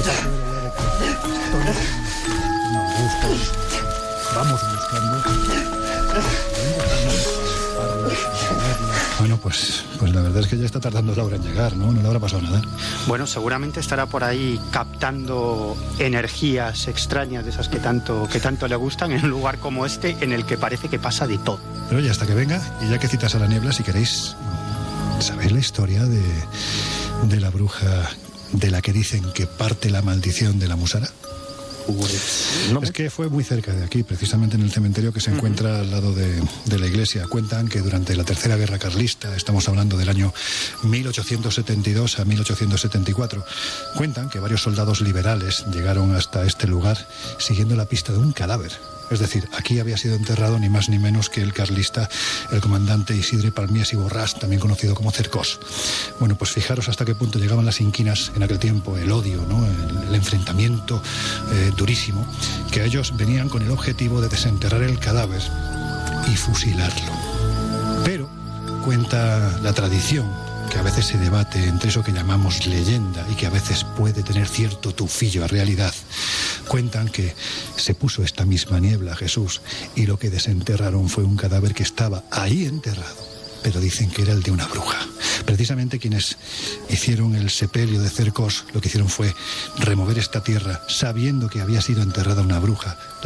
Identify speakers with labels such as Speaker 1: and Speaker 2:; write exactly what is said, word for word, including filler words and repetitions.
Speaker 1: Vamos buscando. Bueno, pues, pues la verdad es que ya está tardando Laura en llegar, ¿no? No le habrá pasado nada.
Speaker 2: Bueno, seguramente estará por ahí captando energías extrañas de esas que tanto, que tanto le gustan en un lugar como este en el que parece que pasa de todo.
Speaker 1: Pero ya hasta que venga, y ya que citas a la niebla, si queréis, ¿sabéis la historia de, de la bruja de la que dicen que parte la maldición de la Musara?
Speaker 2: Pues, no.
Speaker 1: Es que fue muy cerca de aquí, precisamente en el cementerio que se encuentra uh-huh. al lado de, de la iglesia. Cuentan que durante la Tercera Guerra Carlista, estamos hablando del año mil ochocientos setenta y dos a mil ochocientos setenta y cuatro, cuentan que varios soldados liberales llegaron hasta este lugar siguiendo la pista de un cadáver. Es decir, aquí había sido enterrado ni más ni menos que el carlista, el comandante Isidre Palmies y Borràs, también conocido como Cercós. Bueno, pues fijaros hasta qué punto llegaban las inquinas en aquel tiempo, el odio, ¿no? el, el enfrentamiento eh, durísimo, que ellos venían con el objetivo de desenterrar el cadáver y fusilarlo. Pero cuenta la tradición, que a veces se debate entre eso que llamamos leyenda y que a veces puede tener cierto tufillo a realidad. Cuentan que se puso esta misma niebla a Jesús y lo que desenterraron fue un cadáver que estaba ahí enterrado, pero dicen que era el de una bruja. Precisamente quienes hicieron el sepelio de Cercós lo que hicieron fue remover esta tierra sabiendo que había sido enterrada una bruja.